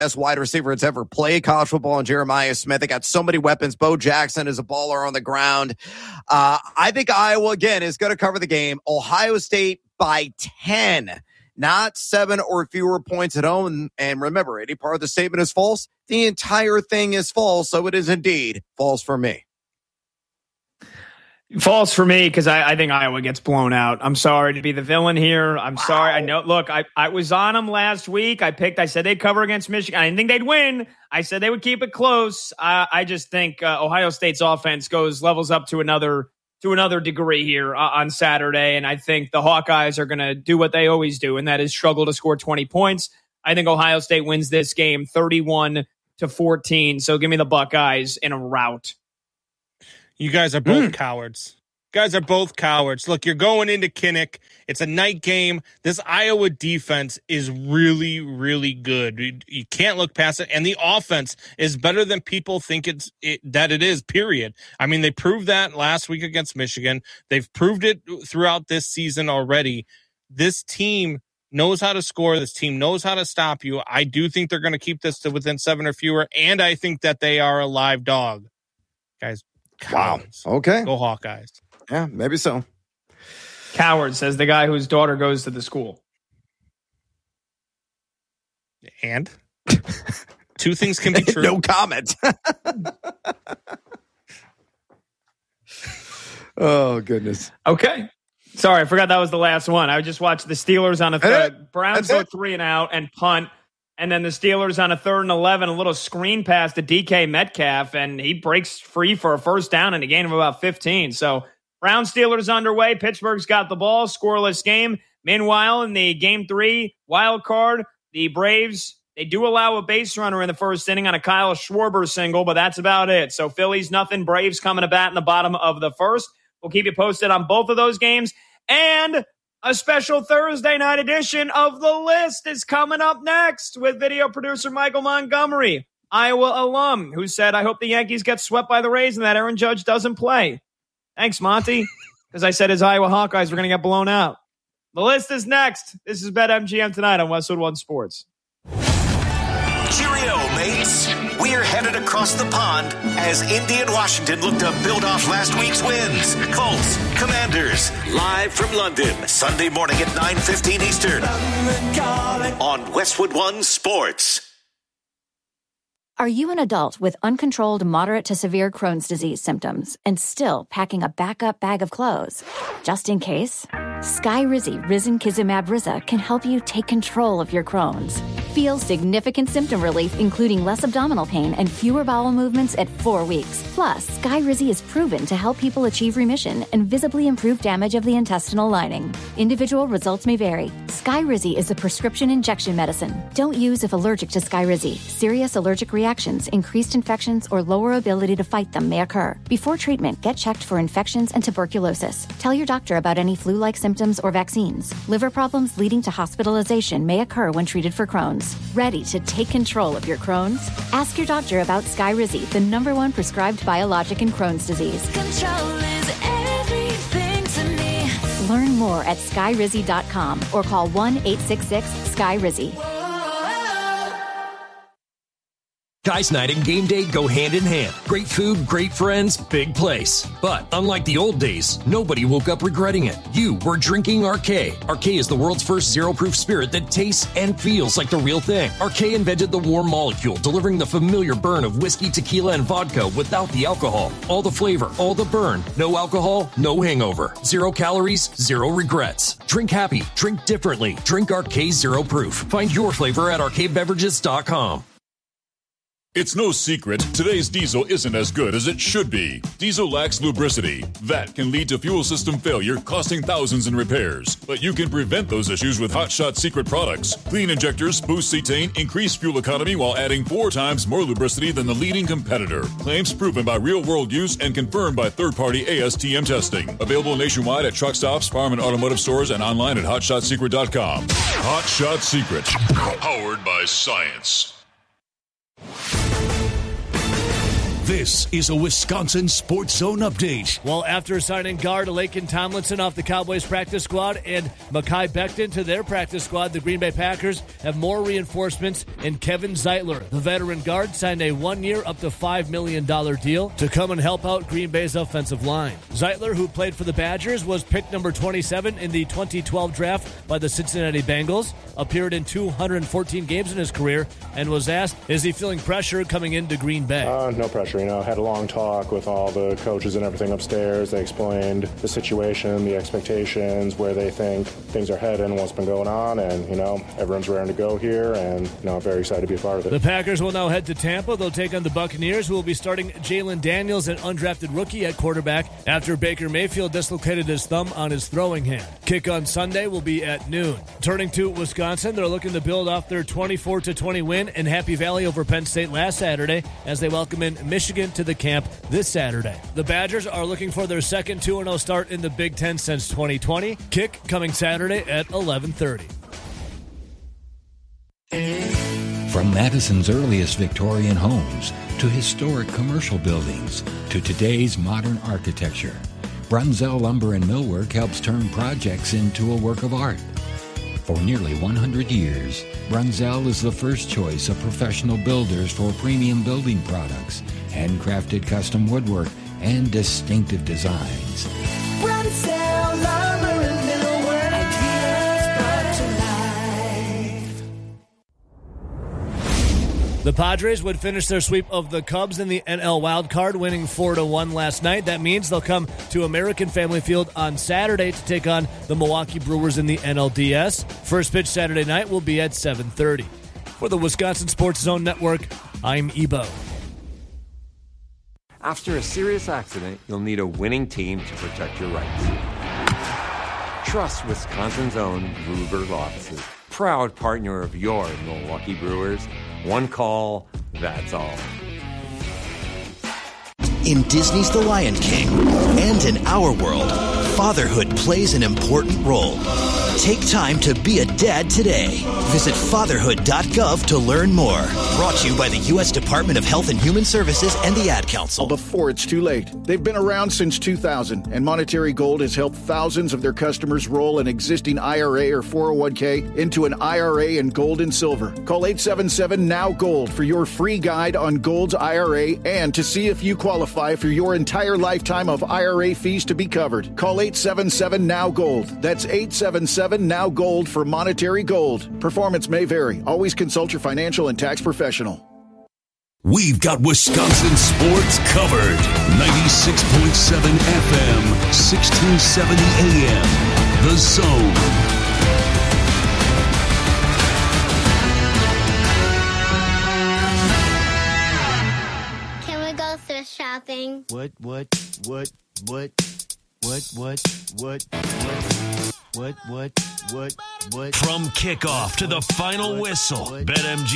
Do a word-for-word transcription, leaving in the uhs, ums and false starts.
best wide receiver that's ever played college football in Jeremiah Smith. They got so many weapons. Bo Jackson is a baller on the ground. Uh, I think Iowa, again, is going to cover the game. Ohio State by ten, not seven or fewer points at home. And remember, any part of the statement is false. The entire thing is false, so it is indeed false for me. False for me because I, I think Iowa gets blown out. I'm sorry to be the villain here. I'm wow. sorry. I know. Look, I, I was on them last week. I picked. I said they'd cover against Michigan. I didn't think they'd win. I said they would keep it close. Uh, I just think uh, Ohio State's offense goes levels up to another to another degree here uh, on Saturday, and I think the Hawkeyes are going to do what they always do, and that is struggle to score twenty points. I think Ohio State wins this game thirty-one to fourteen. So give me the Buckeyes in a rout. You guys are both mm. cowards. You guys are both cowards. Look, you're going into Kinnick. It's a night game. This Iowa defense is really, really good. You, you can't look past it. And the offense is better than people think it's it, that it is, period. I mean, they proved that last week against Michigan. They've proved it throughout this season already. This team knows how to score. This team knows how to stop you. I do think they're going to keep this to within seven or fewer. And I think that they are a live dog. Guys, cowards. Wow. Okay. Go Hawkeyes. Yeah, maybe so. Coward, says the guy whose daughter goes to the school. And? Two things can be true. No comment. Oh, goodness. Okay. Sorry, I forgot that was the last one. I just watched the Steelers on a third. Browns go three and out and punt. And then the Steelers on a third and eleven, a little screen pass to D K Metcalf, and he breaks free for a first down and a gain of about fifteen. So Brown Steelers underway. Pittsburgh's got the ball. Scoreless game. Meanwhile, in the game three wild card, the Braves, they do allow a base runner in the first inning on a Kyle Schwarber single, but that's about it. So Phillies nothing. Braves coming to bat in the bottom of the first. We'll keep you posted on both of those games. And a special Thursday night edition of The List is coming up next with video producer Michael Montgomery, Iowa alum, who said, I hope the Yankees get swept by the Rays and that Aaron Judge doesn't play. Thanks, Monty, because I said his Iowa Hawkeyes were going to get blown out. The List is next. This is BetMGM tonight on Westwood One Sports. Cheerio, mates. We're headed across the pond as Indy and Washington look to build off last week's wins. Colts, Commanders, live from London, Sunday morning at nine fifteen Eastern on Westwood One Sports. Are you an adult with uncontrolled moderate to severe Crohn's disease symptoms and still packing a backup bag of clothes? Just in case, Skyrizi Risankizumab Riza can help you take control of your Crohn's. Feel significant symptom relief, including less abdominal pain and fewer bowel movements at four weeks. Plus, Skyrizi is proven to help people achieve remission and visibly improve damage of the intestinal lining. Individual results may vary. Skyrizi is a prescription injection medicine. Don't use if allergic to Skyrizi. Serious allergic reactions, increased infections, or lower ability to fight them may occur. Before treatment, get checked for infections and tuberculosis. Tell your doctor about any flu-like symptoms or vaccines. Liver problems leading to hospitalization may occur when treated for Crohn's. Ready to take control of your Crohn's? Ask your doctor about Skyrizi, the number one prescribed biologic in Crohn's disease. Control is everything to me. Learn more at skyrizi dot com or call one eight six six Skyrizi. Guys Night and game day go hand in hand. Great food, great friends, big place. But unlike the old days, nobody woke up regretting it. You were drinking Arcay. Arcay is the world's first zero-proof spirit that tastes and feels like the real thing. Arcay invented the warm molecule, delivering the familiar burn of whiskey, tequila, and vodka without the alcohol. All the flavor, all the burn. No alcohol, no hangover. Zero calories, zero regrets. Drink happy, drink differently. Drink Arcay Zero Proof. Find your flavor at arcade beverages dot com. It's no secret, today's diesel isn't as good as it should be. Diesel lacks lubricity. That can lead to fuel system failure, costing thousands in repairs. But you can prevent those issues with Hot Shot Secret products. Clean injectors, boost cetane, increase fuel economy while adding four times more lubricity than the leading competitor. Claims proven by real-world use and confirmed by third-party A S T M testing. Available nationwide at truck stops, farm and automotive stores, and online at hot shot secret dot com. Hot Shot Secret. Powered by science. This is a Wisconsin Sports Zone update. Well, after signing guard Laken Tomlinson off the Cowboys practice squad and Mekhi Becton to their practice squad, the Green Bay Packers have more reinforcements in Kevin Zeitler. The veteran guard signed a one-year, up to five million dollars deal to come and help out Green Bay's offensive line. Zeitler, who played for the Badgers, was picked number twenty-seven in the twenty twelve draft by the Cincinnati Bengals, appeared in two hundred fourteen games in his career, and was asked, is he feeling pressure coming into Green Bay? Uh, no pressure. You know, I had a long talk with all the coaches and everything upstairs. They explained the situation, the expectations, where they think things are heading, what's been going on, and, you know, everyone's raring to go here, and, you know, I'm very excited to be a part of it. The Packers will now head to Tampa. They'll take on the Buccaneers, who will be starting Jalen Daniels, an undrafted rookie at quarterback, after Baker Mayfield dislocated his thumb on his throwing hand. Kick on Sunday will be at noon. Turning to Wisconsin, they're looking to build off their twenty-four to twenty win in Happy Valley over Penn State last Saturday as they welcome in Michigan to the camp this Saturday. The Badgers are looking for their second two and oh start in the Big Ten since twenty twenty. Kick coming Saturday at eleven thirty. From Madison's earliest Victorian homes to historic commercial buildings to today's modern architecture, Brunzell Lumber and Millwork helps turn projects into a work of art. For nearly one hundred years, Brunzell is the first choice of professional builders for premium building products, handcrafted custom woodwork, and distinctive designs. Brunzell Lumber and Millwork, ideas brought to life. The Padres would finish their sweep of the Cubs in the N L Wild Card, winning four to one last night. That means they'll come to American Family Field on Saturday to take on the Milwaukee Brewers in the N L D S. First pitch Saturday night will be at seven thirty. For the Wisconsin Sports Zone Network, I'm Ebo. After a serious accident, you'll need a winning team to protect your rights. Trust Wisconsin's own Gruber Lawsuit, proud partner of your Milwaukee Brewers. One call, that's all. In Disney's The Lion King and in our world, fatherhood plays an important role. Take time to be a dad today. Visit fatherhood dot gov to learn more. Brought to you by the U S Department of Health and Human Services and the Ad Council. Before it's too late. They've been around since two thousand, and Monetary Gold has helped thousands of their customers roll an existing I R A or four oh one k into an I R A in gold and silver. Call eight seven seven, N O W Gold for your free guide on Gold's I R A and to see if you qualify for your entire lifetime of I R A fees to be covered. Call eight seven seven, N O W Gold. That's eight seven seven, N O W Gold for Monetary Gold. Performance may vary. Always consult your financial and tax professional. We've got Wisconsin sports covered. ninety-six point seven F M, sixteen seventy A M. The Zone. Can we go thrift shopping? What, what, what, what, what, what, what, what, what, what, what, what? From kickoff to the final whistle, BetMGM